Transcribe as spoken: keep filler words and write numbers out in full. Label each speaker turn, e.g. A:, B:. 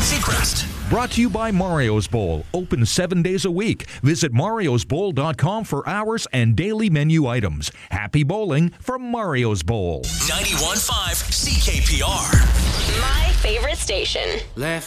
A: Seacrest.
B: Brought to you by Mario's Bowl. Open seven days a week. Visit marios bowl dot com for hours and daily menu items. Happy bowling from Mario's Bowl.
A: ninety-one point five C K P R.
C: My favorite station.
D: Left.